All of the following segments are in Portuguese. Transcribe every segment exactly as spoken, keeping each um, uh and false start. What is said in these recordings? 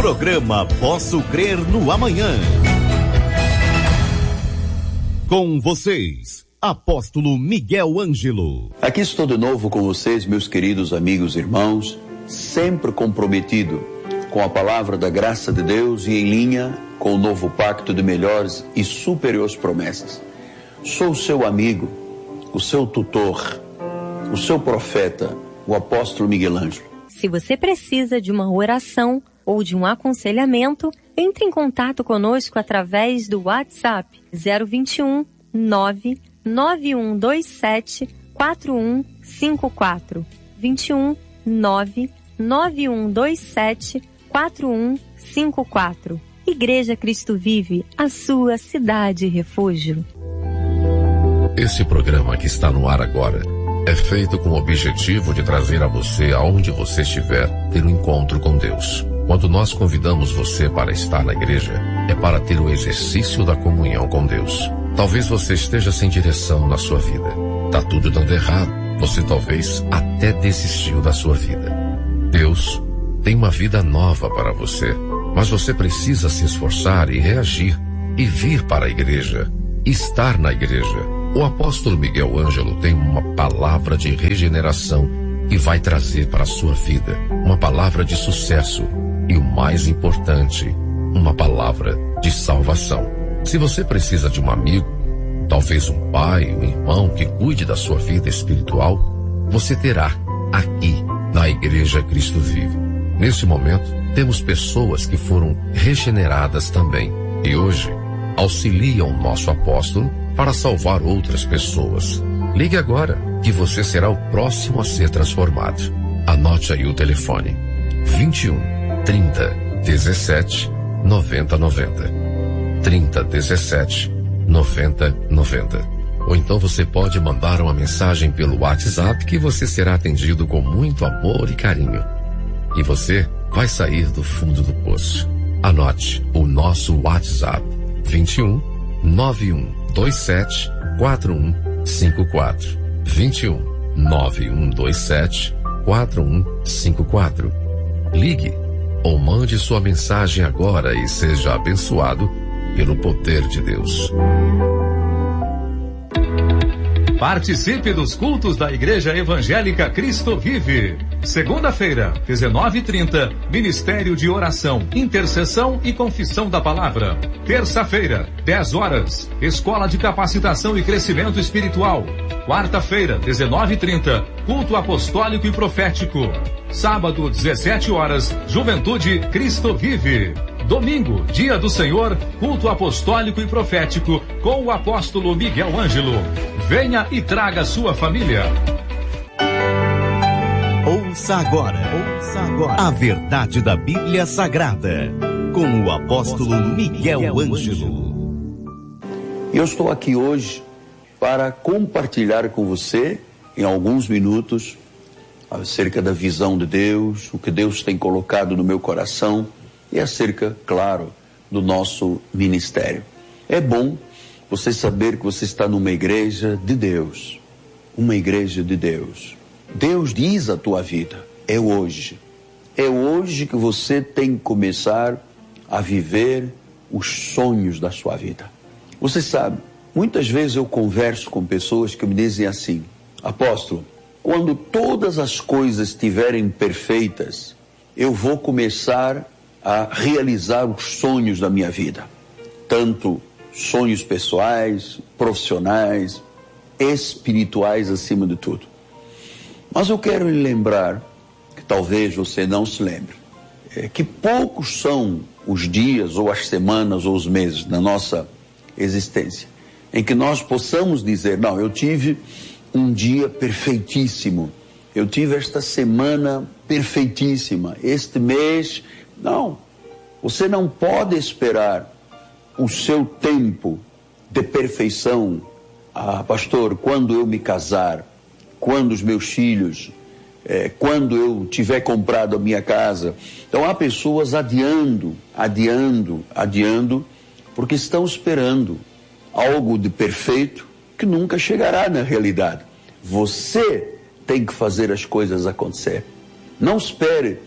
Programa Posso Crer no Amanhã. Com vocês, Apóstolo Miguel Ângelo. Aqui estou de novo com vocês, meus queridos amigos e irmãos, sempre comprometido com a palavra da graça de Deus e em linha com o novo pacto de melhores e superiores promessas. Sou o seu amigo, o seu tutor, o seu profeta, o apóstolo Miguel Ângelo. Se você precisa de uma oração ou de um aconselhamento, entre em contato conosco através do WhatsApp zero vinte e um, nove nove um dois sete, quatro um cinco quatro. vinte e um, nove nove um dois sete, quatro um cinco quatro. Igreja Cristo Vive, a sua cidade refúgio. Esse programa que está no ar agora é feito com o objetivo de trazer a você, aonde você estiver, ter um encontro com Deus. Quando nós convidamos você para estar na igreja, é para ter o exercício da comunhão com Deus. Talvez você esteja sem direção na sua vida. Tá tudo dando errado. Você talvez até desistiu da sua vida. Deus tem uma vida nova para você, mas você precisa se esforçar e reagir e vir para a igreja, estar na igreja. O apóstolo Miguel Ângelo tem uma palavra de regeneração e vai trazer para a sua vida uma palavra de sucesso e, o mais importante, uma palavra de salvação. Se você precisa de um amigo, talvez um pai, um irmão que cuide da sua vida espiritual, você terá aqui na Igreja Cristo Vive. Neste momento, temos pessoas que foram regeneradas também e hoje auxiliam o nosso apóstolo para salvar outras pessoas. Ligue agora, que você será o próximo a ser transformado. Anote aí o telefone: vinte e um, trinta, dezessete, noventa, noventa. trinta, dezessete, noventa, noventa. Ou então você pode mandar uma mensagem pelo WhatsApp que você será atendido com muito amor e carinho. E você vai sair do fundo do poço. Anote o nosso WhatsApp: vinte e um, nove um dois sete, quatro um cinco quatro. vinte e um, nove um dois sete, quatro um cinco quatro. Ligue ou mande sua mensagem agora e seja abençoado pelo poder de Deus. Participe dos cultos da Igreja Evangélica Cristo Vive. Segunda-feira, dezenove e trinta, Ministério de Oração, Intercessão e Confissão da Palavra. Terça-feira, dez horas, Escola de Capacitação e Crescimento Espiritual. Quarta-feira, dezenove e trinta, Culto Apostólico e Profético. Sábado, dezessete horas, Juventude Cristo Vive. Domingo, Dia do Senhor, Culto Apostólico e Profético com o apóstolo Miguel Ângelo. Venha e traga sua família. Ouça agora, ouça agora a verdade da Bíblia Sagrada com o apóstolo Miguel Ângelo. Eu estou aqui hoje para compartilhar com você, em alguns minutos, acerca da visão de Deus, o que Deus tem colocado no meu coração e acerca, claro, do nosso ministério. É bom você saber que você está numa igreja de Deus, uma igreja de Deus. Deus diz a tua vida: é hoje. É hoje que você tem que começar a viver os sonhos da sua vida. Você sabe, muitas vezes eu converso com pessoas que me dizem assim: apóstolo, quando todas as coisas estiverem perfeitas, eu vou começar a realizar os sonhos da minha vida. Tanto sonhos pessoais, profissionais, espirituais acima de tudo. Mas eu quero lhe lembrar, que talvez você não se lembre, é que poucos são os dias, ou as semanas, ou os meses na nossa existência, em que nós possamos dizer: não, eu tive um dia perfeitíssimo, eu tive esta semana perfeitíssima, este mês... Não, você não pode esperar o seu tempo de perfeição. Ah, pastor, quando eu me casar, quando os meus filhos, eh, quando eu tiver comprado a minha casa. Então há pessoas adiando, adiando, adiando, porque estão esperando algo de perfeito que nunca chegará na realidade. Você tem que fazer as coisas acontecer. Não espere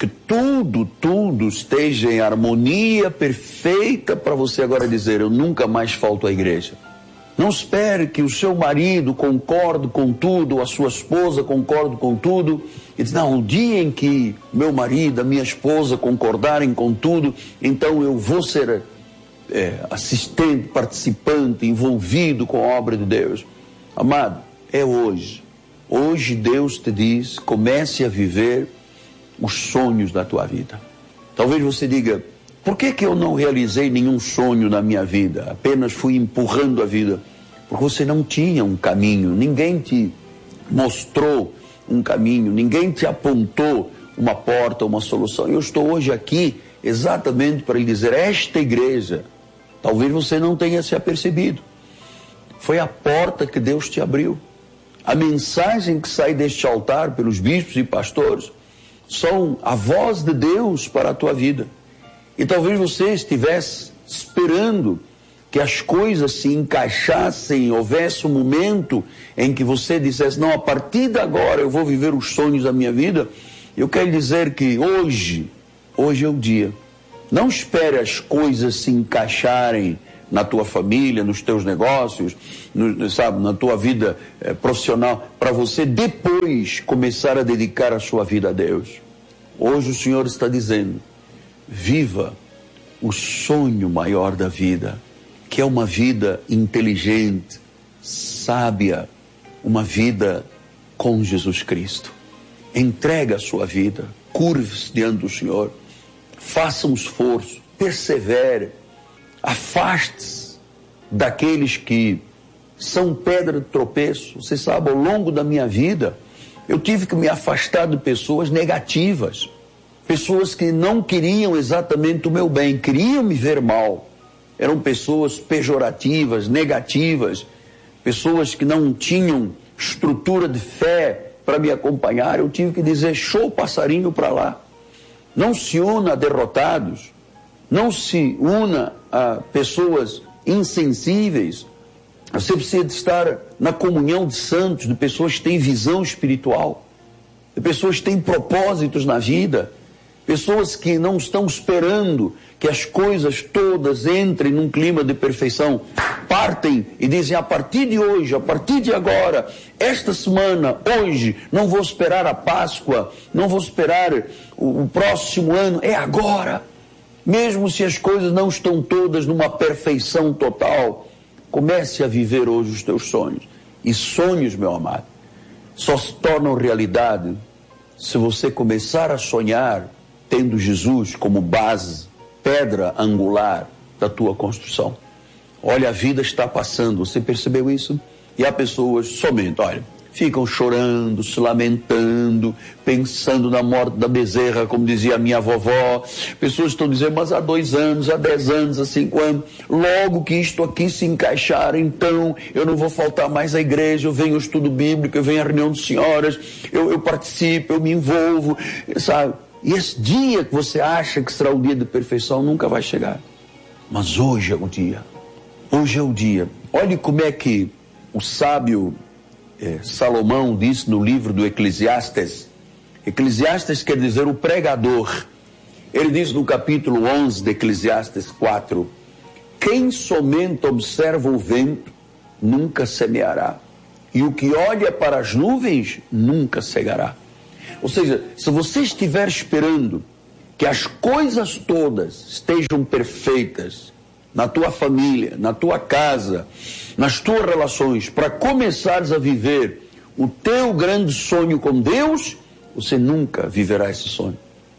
que tudo, tudo esteja em harmonia perfeita para você agora dizer: eu nunca mais falto à igreja. Não espere que o seu marido concorde com tudo, ou a sua esposa concorde com tudo. E diz: não, o dia em que meu marido, a minha esposa concordarem com tudo, então eu vou ser é, assistente, participante, envolvido com a obra de Deus. Amado, é hoje. Hoje Deus te diz: comece a viver os sonhos da tua vida. Talvez você diga: por que que eu não realizei nenhum sonho na minha vida? Apenas fui empurrando a vida. Porque você não tinha um caminho, ninguém te mostrou um caminho, ninguém te apontou uma porta, uma solução. Eu estou hoje aqui exatamente para lhe dizer: esta igreja, talvez você não tenha se apercebido, foi a porta que Deus te abriu. A mensagem que sai deste altar pelos bispos e pastores são a voz de Deus para a tua vida. E talvez você estivesse esperando que as coisas se encaixassem, houvesse um momento em que você dissesse: não, a partir de agora eu vou viver os sonhos da minha vida. Eu quero dizer que hoje, hoje é o dia. Não espere as coisas se encaixarem na tua família, nos teus negócios, no, sabe, na tua vida eh, profissional, para você depois começar a dedicar a sua vida a Deus. Hoje o Senhor está dizendo: viva o sonho maior da vida, que é uma vida inteligente, sábia, uma vida com Jesus Cristo. Entrega a sua vida, curve-se diante do Senhor, faça um esforço, persevere, afaste-se daqueles que são pedra de tropeço. Você sabe, ao longo da minha vida, eu tive que me afastar de pessoas negativas, pessoas que não queriam exatamente o meu bem, queriam me ver mal. Eram pessoas pejorativas, negativas, pessoas que não tinham estrutura de fé para me acompanhar. Eu tive que dizer: show, passarinho para lá. Não se una a derrotados, não se una a pessoas insensíveis. Você precisa de estar na comunhão de santos, de pessoas que têm visão espiritual, de pessoas que têm propósitos na vida, pessoas que não estão esperando que as coisas todas entrem num clima de perfeição. Partem e dizem: a partir de hoje, a partir de agora, esta semana, hoje, não vou esperar a Páscoa, não vou esperar o, o próximo ano, é agora. Mesmo se as coisas não estão todas numa perfeição total, comece a viver hoje os teus sonhos. E sonhos, meu amado, só se tornam realidade se você começar a sonhar tendo Jesus como base, pedra angular da tua construção. Olha, a vida está passando, você percebeu isso? E há pessoas somente, olha, ficam chorando, se lamentando, pensando na morte da bezerra, como dizia a minha vovó. Pessoas estão dizendo: mas há dois anos, há dez anos, há cinco anos, logo que isto aqui se encaixar, então eu não vou faltar mais à igreja, eu venho ao estudo bíblico, eu venho à reunião de senhoras, eu, eu participo, eu me envolvo, sabe? E esse dia que você acha que será o dia de perfeição nunca vai chegar. Mas hoje é o dia. Hoje é o dia. Olhe como é que o sábio eh, Salomão disse no livro do Eclesiastes. Eclesiastes quer dizer o pregador. Ele diz no capítulo onze de Eclesiastes quatro: quem somente observa o vento nunca semeará, e o que olha para as nuvens nunca cegará. Ou seja, se você estiver esperando que as coisas todas estejam perfeitas na tua família, na tua casa, nas tuas relações, para começares a viver o teu grande sonho com Deus, você nunca viverá esse sonho.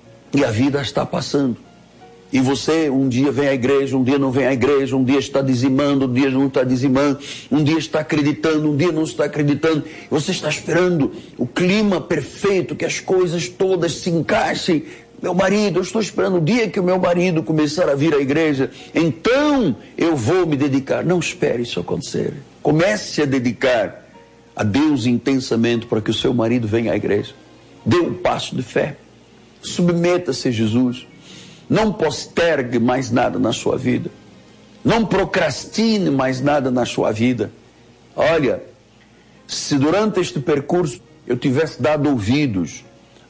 E a vida está passando. E você um dia vem à igreja, um dia não vem à igreja, um dia está dizimando, um dia não está dizimando, um dia está acreditando, um dia não está acreditando. Você está esperando o clima perfeito, que as coisas todas se encaixem. Meu marido, eu estou esperando o dia que o meu marido começar a vir à igreja, então eu vou me dedicar. Não espere isso acontecer. Comece a dedicar a Deus intensamente para que o seu marido venha à igreja. Dê um passo de fé. Submeta-se a Jesus. Não postergue mais nada na sua vida. Não procrastine mais nada na sua vida. Olha, se durante este percurso eu tivesse dado ouvidos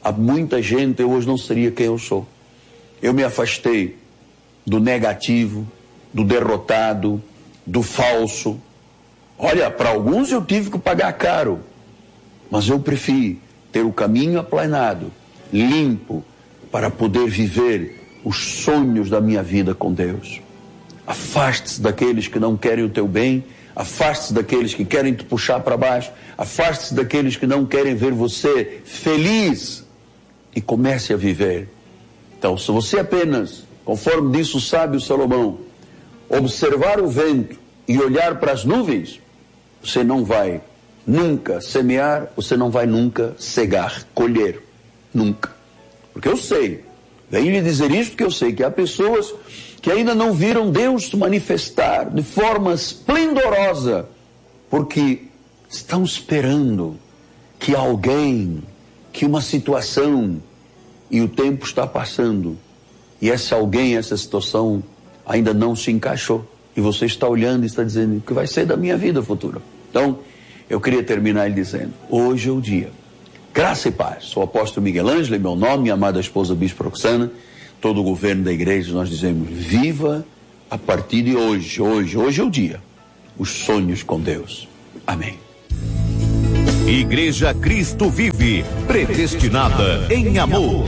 a muita gente, eu hoje não seria quem eu sou. Eu me afastei do negativo, do derrotado, do falso. Olha, para alguns eu tive que pagar caro, mas eu prefiro ter o caminho aplanado, limpo, para poder viver os sonhos da minha vida com Deus. Afaste-se daqueles que não querem o teu bem, afaste-se daqueles que querem te puxar para baixo, afaste-se daqueles que não querem ver você feliz e comece a viver. Então, se você apenas, conforme disse o sábio Salomão, observar o vento e olhar para as nuvens, você não vai nunca semear, você não vai nunca cegar, colher, nunca. Porque eu sei, venho lhe dizer isso porque eu sei que há pessoas que ainda não viram Deus se manifestar de forma esplendorosa, porque estão esperando que alguém, que uma situação, e o tempo está passando, e esse alguém, essa situação ainda não se encaixou, e você está olhando e está dizendo, o que vai ser da minha vida futura? Então, eu queria terminar lhe dizendo, hoje é o dia. Graça e paz. Sou o apóstolo Miguel Ângelo, meu nome, minha amada esposa Bispo Roxana, todo o governo da igreja, nós dizemos, viva a partir de hoje, hoje, hoje é o dia, os sonhos com Deus. Amém. Igreja Cristo Vive, predestinada em amor.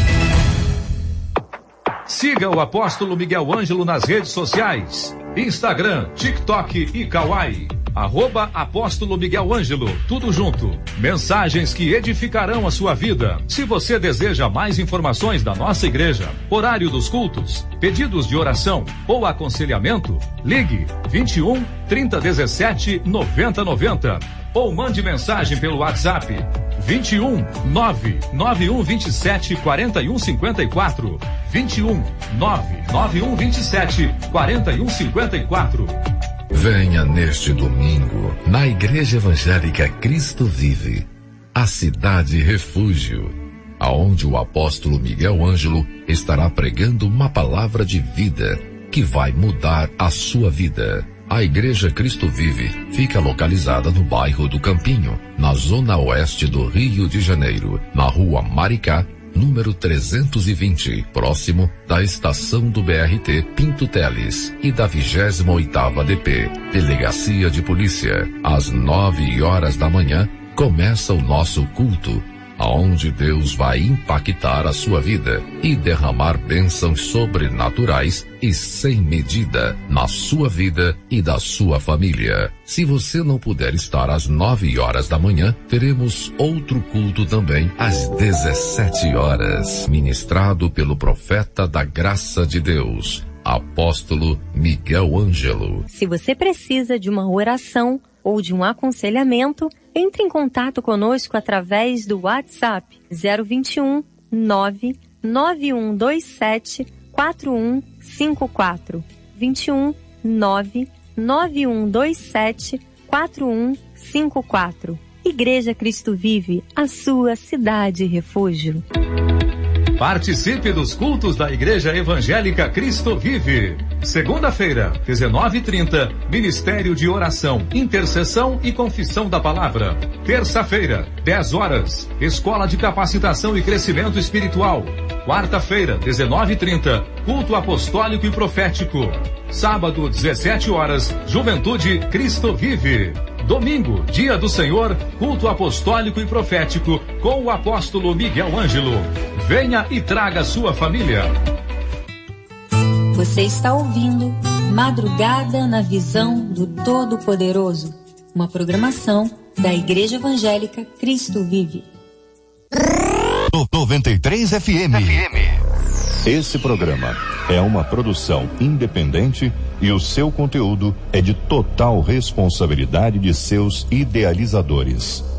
Siga o apóstolo Miguel Ângelo nas redes sociais, Instagram, TikTok e Kawaii. Arroba Apóstolo Miguel Ângelo, tudo junto. Mensagens que edificarão a sua vida. Se você deseja mais informações da nossa igreja, horário dos cultos, pedidos de oração ou aconselhamento, ligue vinte e um, trinta, dezessete, noventa, noventa ou mande mensagem pelo WhatsApp vinte e um, nove nove um vinte e sete, quarenta e um cinquenta e quatro, vinte e um, nove nove um vinte e sete, quarenta e um cinquenta e quatro. Venha neste domingo na Igreja Evangélica Cristo Vive, a cidade refúgio, aonde o apóstolo Miguel Ângelo estará pregando uma palavra de vida que vai mudar a sua vida. A Igreja Cristo Vive fica localizada no bairro do Campinho, na zona oeste do Rio de Janeiro, na rua Maricá, número trezentos e vinte, próximo da estação do B R T Pinto Teles e da vigésima oitava D P, Delegacia de Polícia. Às nove horas da manhã, começa o nosso culto, aonde Deus vai impactar a sua vida e derramar bênçãos sobrenaturais e sem medida na sua vida e da sua família. Se você não puder estar às nove horas da manhã, teremos outro culto também às dezessete horas, ministrado pelo profeta da graça de Deus, apóstolo Miguel Ângelo. Se você precisa de uma oração ou de um aconselhamento, entre em contato conosco através do WhatsApp zero vinte e um, nove nove um dois sete, quatro um cinco quatro, vinte e um, nove nove um dois sete, quatro um cinco quatro. Igreja Cristo Vive, a sua cidade refúgio. Participe dos cultos da Igreja Evangélica Cristo Vive. Segunda-feira, dezenove e trinta, Ministério de Oração, Intercessão e Confissão da Palavra. Terça-feira, dez horas, Escola de Capacitação e Crescimento Espiritual. Quarta-feira, dezenove e trinta, Culto Apostólico e Profético. Sábado, dezessete horas, Juventude Cristo Vive. Domingo, Dia do Senhor, Culto Apostólico e Profético com o apóstolo Miguel Ângelo. Venha e traga sua família. Você está ouvindo Madrugada na Visão do Todo-Poderoso, uma programação da Igreja Evangélica Cristo Vive. noventa e três F M. Esse programa é uma produção independente e o seu conteúdo é de total responsabilidade de seus idealizadores.